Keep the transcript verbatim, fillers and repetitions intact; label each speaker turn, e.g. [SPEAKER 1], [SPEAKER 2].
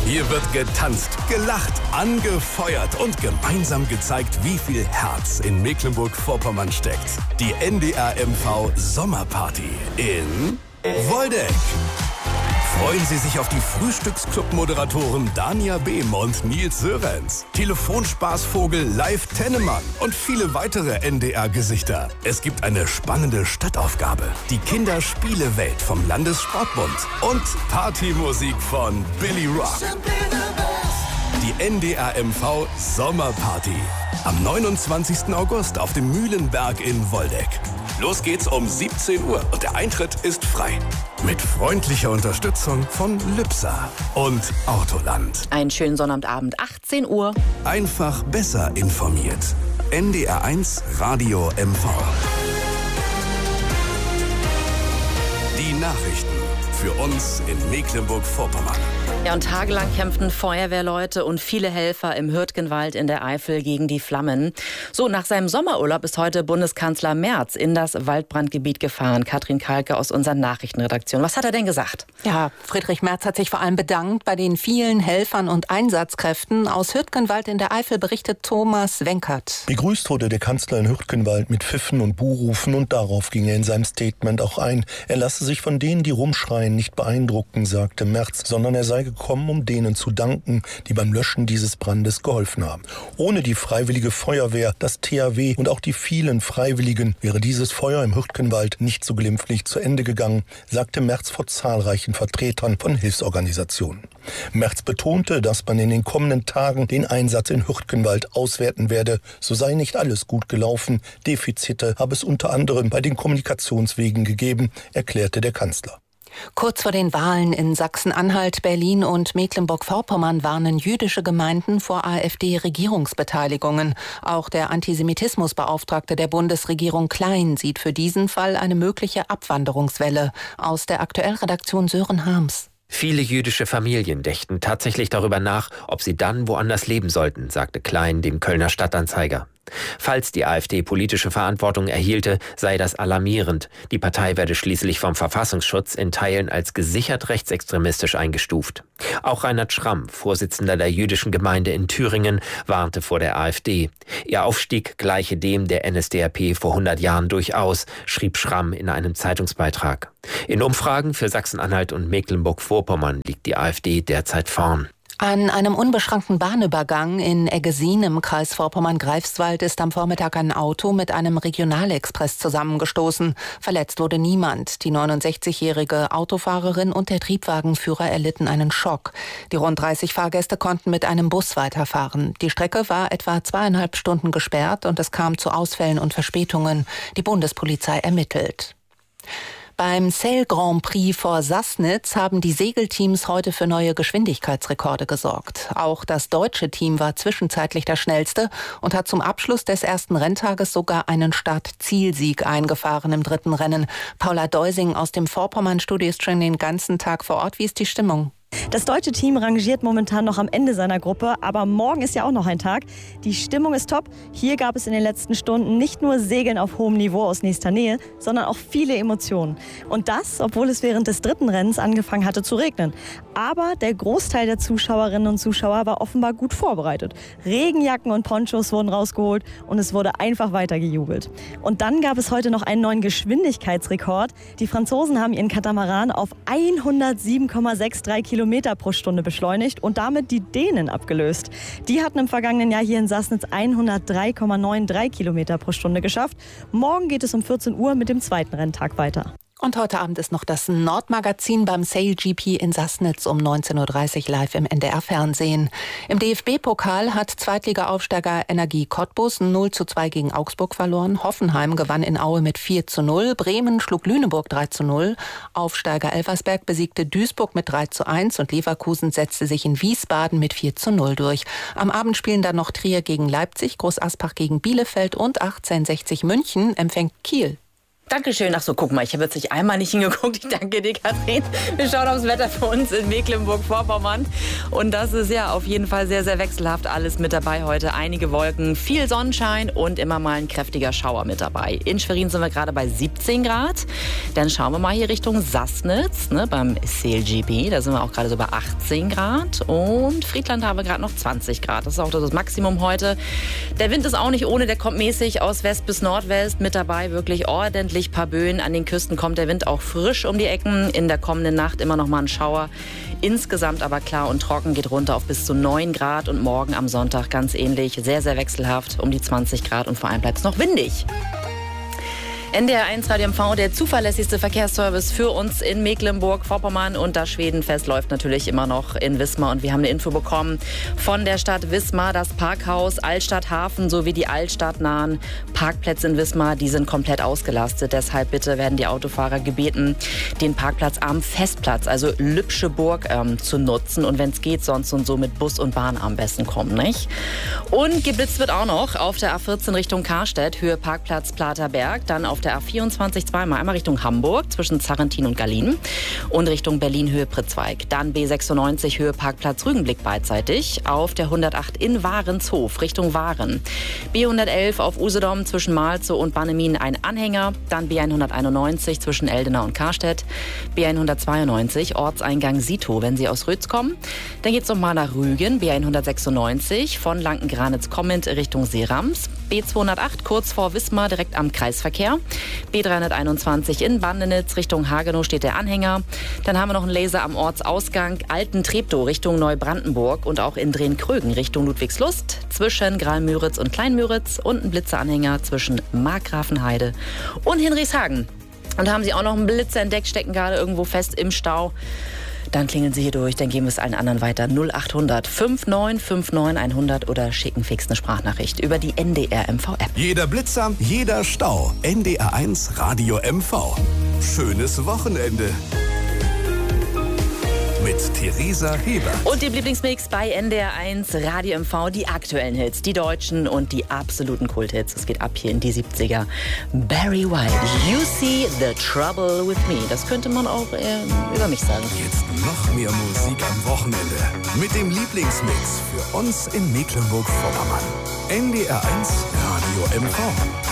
[SPEAKER 1] Hier wird getanzt, gelacht, angefeuert und gemeinsam gezeigt, wie viel Herz in Mecklenburg-Vorpommern steckt. Die N D R M V Sommerparty in Woldeck. Freuen Sie sich auf die Frühstücksclub-Moderatoren Dania Behm und Nils Sörenz, Telefonspaßvogel Live Tennemann und viele weitere N D R-Gesichter. Es gibt eine spannende Stadtaufgabe, die Kinderspielewelt vom Landessportbund und Partymusik von Billy Rock. Die N D R M V Sommerparty am neunundzwanzigsten August auf dem Mühlenberg in Woldeck. Los geht's um siebzehn Uhr und der Eintritt ist frei. Mit freundlicher Unterstützung von Lübser und Autoland.
[SPEAKER 2] Einen schönen Sonnabendabend, achtzehn Uhr.
[SPEAKER 1] Einfach besser informiert. N D R eins Radio M V. Die Nachrichten für uns in Mecklenburg-Vorpommern.
[SPEAKER 2] Ja, und tagelang kämpften Feuerwehrleute und viele Helfer im Hürtgenwald in der Eifel gegen die Flammen. So, nach seinem Sommerurlaub ist heute Bundeskanzler Merz in das Waldbrandgebiet gefahren. Katrin Kalke aus unserer Nachrichtenredaktion. Was hat er denn gesagt?
[SPEAKER 3] Ja, Friedrich Merz hat sich vor allem bedankt bei den vielen Helfern und Einsatzkräften. Aus Hürtgenwald in der Eifel berichtet Thomas Wenkert.
[SPEAKER 4] Begrüßt wurde der Kanzler in Hürtgenwald mit Pfiffen und Buhrufen und darauf ging er in seinem Statement auch ein. Er lasse sich von denen, die rumschreien, nicht beeindrucken, sagte Merz, sondern er sei gekommen, um denen zu danken, die beim Löschen dieses Brandes geholfen haben. Ohne die Freiwillige Feuerwehr, das T H W und auch die vielen Freiwilligen wäre dieses Feuer im Hürtgenwald nicht so glimpflich zu Ende gegangen, sagte Merz vor zahlreichen Vertretern von Hilfsorganisationen. Merz betonte, dass man in den kommenden Tagen den Einsatz in Hürtgenwald auswerten werde. So sei nicht alles gut gelaufen. Defizite habe es unter anderem bei den Kommunikationswegen gegeben, erklärte der Kanzler.
[SPEAKER 3] Kurz vor den Wahlen in Sachsen-Anhalt, Berlin und Mecklenburg-Vorpommern warnen jüdische Gemeinden vor AfD-Regierungsbeteiligungen. Auch der Antisemitismusbeauftragte der Bundesregierung Klein sieht für diesen Fall eine mögliche Abwanderungswelle. Aus der Aktuellredaktion Sören Harms.
[SPEAKER 5] Viele jüdische Familien dächten tatsächlich darüber nach, ob sie dann woanders leben sollten, sagte Klein dem Kölner Stadtanzeiger. Falls die AfD politische Verantwortung erhielte, sei das alarmierend. Die Partei werde schließlich vom Verfassungsschutz in Teilen als gesichert rechtsextremistisch eingestuft. Auch Reinhard Schramm, Vorsitzender der jüdischen Gemeinde in Thüringen, warnte vor der AfD. Ihr Aufstieg gleiche dem der N S D A P vor hundert Jahren durchaus, schrieb Schramm in einem Zeitungsbeitrag. In Umfragen für Sachsen-Anhalt und Mecklenburg-Vorpommern liegt die AfD derzeit vorn.
[SPEAKER 3] An einem unbeschrankten Bahnübergang in Eggesin im Kreis Vorpommern-Greifswald ist am Vormittag ein Auto mit einem Regionalexpress zusammengestoßen. Verletzt wurde niemand. Die neunundsechzigjährige Autofahrerin und der Triebwagenführer erlitten einen Schock. Die rund dreißig Fahrgäste konnten mit einem Bus weiterfahren. Die Strecke war etwa zweieinhalb Stunden gesperrt und es kam zu Ausfällen und Verspätungen. Die Bundespolizei ermittelt. Beim Sail Grand Prix vor Sassnitz haben die Segelteams heute für neue Geschwindigkeitsrekorde gesorgt. Auch das deutsche Team war zwischenzeitlich das schnellste und hat zum Abschluss des ersten Renntages sogar einen Start-Zielsieg eingefahren im dritten Rennen. Paula Deusing aus dem Vorpommern-Studio ist schon den ganzen Tag vor Ort. Wie ist die Stimmung?
[SPEAKER 6] Das deutsche Team rangiert momentan noch am Ende seiner Gruppe, aber morgen ist ja auch noch ein Tag. Die Stimmung ist top. Hier gab es in den letzten Stunden nicht nur Segeln auf hohem Niveau aus nächster Nähe, sondern auch viele Emotionen. Und das, obwohl es während des dritten Rennens angefangen hatte zu regnen. Aber der Großteil der Zuschauerinnen und Zuschauer war offenbar gut vorbereitet. Regenjacken und Ponchos wurden rausgeholt und es wurde einfach weiter gejubelt. Und dann gab es heute noch einen neuen Geschwindigkeitsrekord. Die Franzosen haben ihren Katamaran auf hundertsieben Komma dreiundsechzig Kilometer pro Stunde beschleunigt und damit die Dänen abgelöst. Die hatten im vergangenen Jahr hier in Sassnitz hundertdrei Komma dreiundneunzig Kilometer pro Stunde geschafft. Morgen geht es um vierzehn Uhr mit dem zweiten Renntag weiter.
[SPEAKER 3] Und heute Abend ist noch das Nordmagazin beim Sail G P in Sassnitz um neunzehn Uhr dreißig live im N D R-Fernsehen. Im D F B-Pokal hat Zweitliga-Aufsteiger Energie Cottbus null zu zwei gegen Augsburg verloren. Hoffenheim gewann in Aue mit vier zu null. Bremen schlug Lüneburg drei zu null. Aufsteiger Elversberg besiegte Duisburg mit drei zu eins und Leverkusen setzte sich in Wiesbaden mit vier zu null durch. Am Abend spielen dann noch Trier gegen Leipzig, Groß Aspach gegen Bielefeld und achtzehnhundertsechzig München empfängt Kiel.
[SPEAKER 2] Dankeschön. Ach so, guck mal, ich habe jetzt nicht einmal nicht hingeguckt. Ich danke dir, Katrin. Wir schauen aufs Wetter für uns in Mecklenburg-Vorpommern. Und das ist ja auf jeden Fall sehr, sehr wechselhaft alles mit dabei heute. Einige Wolken, viel Sonnenschein und immer mal ein kräftiger Schauer mit dabei. In Schwerin sind wir gerade bei siebzehn Grad. Dann schauen wir mal hier Richtung Sassnitz, ne, beim C L G B. Da sind wir auch gerade so bei achtzehn Grad. Und Friedland haben wir gerade noch zwanzig Grad. Das ist auch das Maximum heute. Der Wind ist auch nicht ohne. Der kommt mäßig aus West bis Nordwest mit dabei. Wirklich ordentlich. Paar Böen. An den Küsten kommt der Wind auch frisch um die Ecken. In der kommenden Nacht immer noch mal ein Schauer. Insgesamt aber klar und trocken, geht runter auf bis zu neun Grad. Und morgen am Sonntag ganz ähnlich. Sehr, sehr wechselhaft um die zwanzig Grad. Und vor allem bleibt es noch windig. N D R eins Radio M V, der zuverlässigste Verkehrsservice für uns in Mecklenburg-Vorpommern. Und das Schwedenfest läuft natürlich immer noch in Wismar. Und wir haben eine Info bekommen von der Stadt Wismar. Das Parkhaus Altstadthafen sowie die altstadtnahen Parkplätze in Wismar, die sind komplett ausgelastet. Deshalb bitte werden die Autofahrer gebeten, den Parkplatz am Festplatz, also Lübsche Burg, ähm, zu nutzen. Und wenn es geht, sonst und so mit Bus und Bahn am besten kommen, nicht? Und geblitzt wird auch noch auf der A vierzehn Richtung Karstedt, Höhe Parkplatz Platerberg. Dann auf der A vierundzwanzig zweimal, einmal Richtung Hamburg zwischen Zarrentin und Gallien und Richtung Berlin Höhe Pritzweig. Dann B sechsundneunzig Höhe Parkplatz Rügenblick beidseitig. Auf der hundertacht in Warenshof Richtung Waren. B hundertelf auf Usedom zwischen Malzow und Bannemin ein Anhänger. Dann B hunderteinundneunzig zwischen Eldena und Karstedt. B hundertzweiundneunzig Ortseingang Sito, wenn Sie aus Rötz kommen. Dann geht es nochmal nach Rügen. B hundertsechsundneunzig von Lankengranitz kommend Richtung Seerams. B zweihundertacht kurz vor Wismar direkt am Kreisverkehr. B dreihunderteinundzwanzig in Bandenitz Richtung Hagenow steht der Anhänger. Dann haben wir noch einen Laser am Ortsausgang Alten-Treptow Richtung Neubrandenburg und auch in Drehn-Krögen Richtung Ludwigslust zwischen Graal-Müritz und Klein-Müritz und ein Blitzeranhänger zwischen Markgrafenheide und Hinrichshagen. Und da haben Sie auch noch einen Blitzer entdeckt, stecken gerade irgendwo fest im Stau. Dann klingeln Sie hier durch, dann geben wir es allen anderen weiter. null achthundert neunundfünfzig neunundfünfzig hundert oder schicken fix eine Sprachnachricht über die N D R M V-App.
[SPEAKER 1] Jeder Blitzer, jeder Stau. N D R eins Radio M V. Schönes Wochenende. Mit Theresa Heber.
[SPEAKER 2] Und dem Lieblingsmix bei N D R eins Radio M V, die aktuellen Hits, die deutschen und die absoluten Kulthits. Es geht ab hier in die siebziger. Barry White, You See the Trouble with Me. Das könnte man auch äh, über mich sagen.
[SPEAKER 1] Jetzt noch mehr Musik am Wochenende. Mit dem Lieblingsmix für uns in Mecklenburg-Vorpommern. N D R eins Radio M V.